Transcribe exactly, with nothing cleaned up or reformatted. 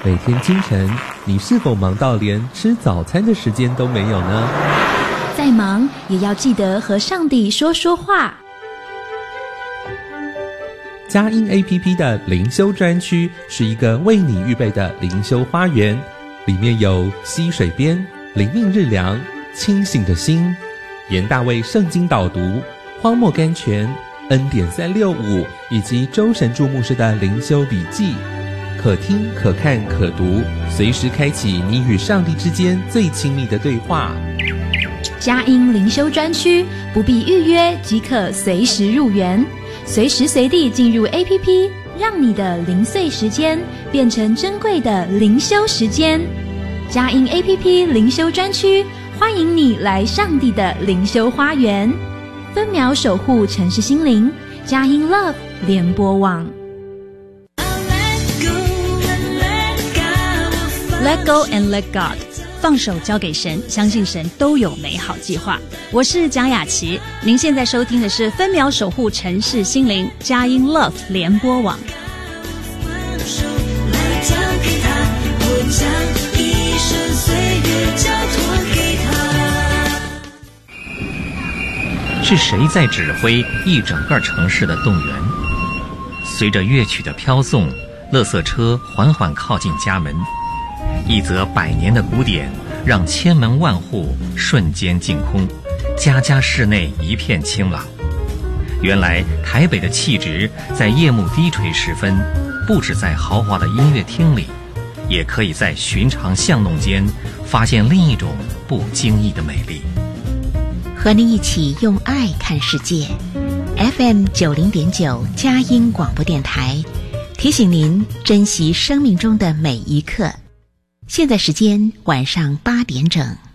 每天清晨，你是否忙到连吃早餐的时间都没有呢？ 再忙也要记得和上帝说说话。 佳音 A P P 的灵修专区是一个为你预备的灵修花园，里面有溪水边、灵命日粮、清醒的心、严大卫圣经导读、荒漠甘泉、恩典三六五以及周神助牧师的灵修笔记，可听可看可读，随时开启你与上帝之间最亲密的对话。 佳音灵修专区不必预约即可随时入园，随时随地进入 A P P， 让你的零碎时间变成珍贵的灵修时间。佳音 A P P 灵修专区欢迎你来上帝的灵修花园，分秒守护城市心灵。佳音 Love 联播网。 Let go and let God， 放手交给神，相信神都有美好计划。我是蒋雅琪，您现在收听的是分秒守护城市心灵佳音 Love 联播网。 是谁在指挥一整个城市的动员？随着乐曲的飘送，垃圾车缓缓靠近家门，一则百年的古典让千门万户瞬间净空，家家室内一片清朗。原来台北的气质在夜幕低垂时分，不只在豪华的音乐厅里，也可以在寻常巷弄间发现另一种不经意的美丽。 和您一起用爱看世界 F M 九零点九佳音广播电台，提醒您珍惜生命中的每一刻。现在时间晚上八点整。